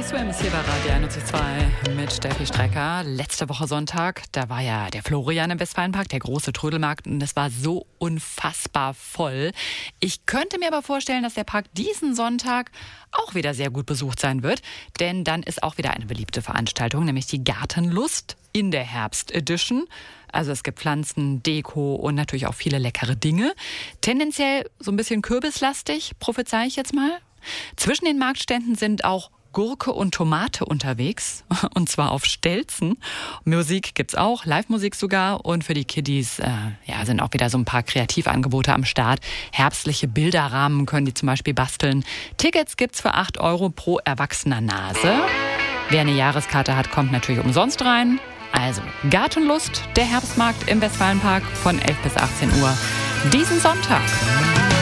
Swims hier bei Radio 91.2 mit Steffi Strecker. Letzte Woche Sonntag, da war ja der Florian im Westfalenpark, der große Trödelmarkt, und es war so unfassbar voll. Ich könnte mir aber vorstellen, dass der Park diesen Sonntag auch wieder sehr gut besucht sein wird, denn dann ist auch wieder eine beliebte Veranstaltung, nämlich die Gartenlust in der Herbst-Edition. Also es gibt Pflanzen, Deko und natürlich auch viele leckere Dinge. Tendenziell so ein bisschen kürbislastig, prophezei ich jetzt mal. Zwischen den Marktständen sind auch Gurke und Tomate unterwegs, und zwar auf Stelzen. Musik gibt's auch, Live-Musik sogar, und für die Kiddies sind auch wieder so ein paar Kreativangebote am Start. Herbstliche Bilderrahmen können die zum Beispiel basteln. Tickets gibt's für 8 € pro erwachsener Nase. Wer eine Jahreskarte hat, kommt natürlich umsonst rein. Also Gartenlust, der Herbstmarkt im Westfalenpark von 11 bis 18 Uhr diesen Sonntag.